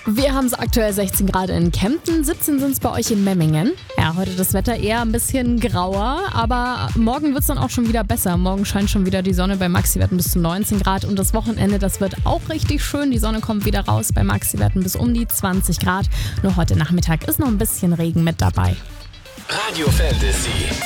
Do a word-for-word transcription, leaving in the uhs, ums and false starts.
Wir haben es aktuell sechzehn Grad in Kempten, siebzehn sind es bei euch in Memmingen. Ja, heute das Wetter eher ein bisschen grauer, aber morgen wird es dann auch schon wieder besser. Morgen scheint schon wieder die Sonne, bei Maxiwerten bis zu neunzehn Grad und das Wochenende, das wird auch richtig schön. Die Sonne kommt wieder raus, bei Maxiwerten bis um die zwanzig Grad. Nur heute Nachmittag ist noch ein bisschen Regen mit dabei. Radio Fantasy.